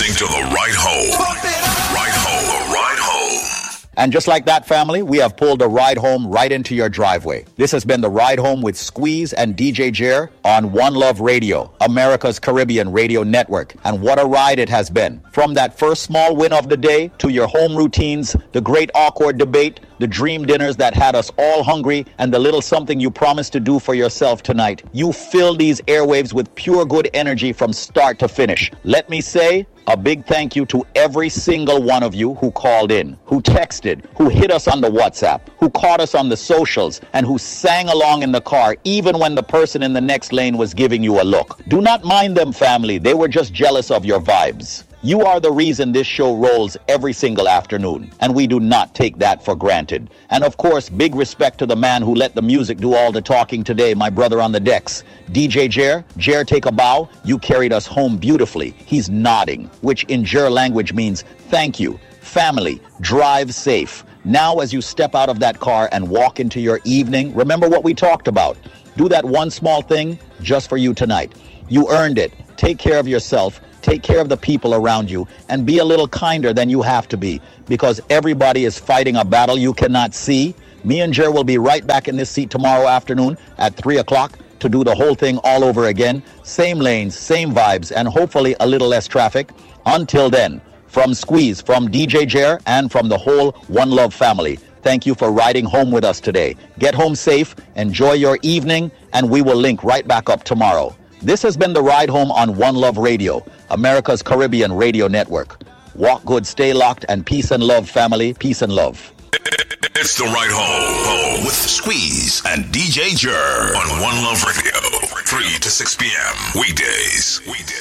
listening to The Ride Home. Ride Home. The Ride Home. And just like that, family, we have pulled a ride home right into your driveway. This has been The Ride Home with Squeeze and DJ Jer on One Love Radio, America's Caribbean radio network. And what a ride it has been. From that first small win of the day to your home routines, the great awkward debate, the dream dinners that had us all hungry, and the little something you promised to do for yourself tonight. You fill these airwaves with pure good energy from start to finish. Let me say a big thank you to every single one of you who called in, who texted, who hit us on the WhatsApp, who caught us on the socials, and who sang along in the car even when the person in the next lane was giving you a look. Do not mind them, family. They were just jealous of your vibes. You are the reason this show rolls every single afternoon, and we do not take that for granted. And of course, big respect to the man who let the music do all the talking today, my brother on the decks. DJ Jer, Jer, take a bow. You carried us home beautifully. He's nodding, which in Jer language means thank you. Family, drive safe. Now as you step out of that car and walk into your evening, remember what we talked about. Do that one small thing just for you tonight. You earned it. Take care of yourself. Take care of the people around you and be a little kinder than you have to be, because everybody is fighting a battle you cannot see. Me and Jer will be right back in this seat tomorrow afternoon at 3 o'clock to do the whole thing all over again. Same lanes, same vibes, and hopefully a little less traffic. Until then, from Squeeze, from DJ Jer, and from the whole One Love family, thank you for riding home with us today. Get home safe, enjoy your evening, and we will link right back up tomorrow. This has been The Ride Home on One Love Radio, America's Caribbean radio network. Walk good, stay locked, and peace and love, family. Peace and love. It's The Ride Home with Squeeze and DJ Jer on One Love Radio, 3 to 6 p.m. Weekdays.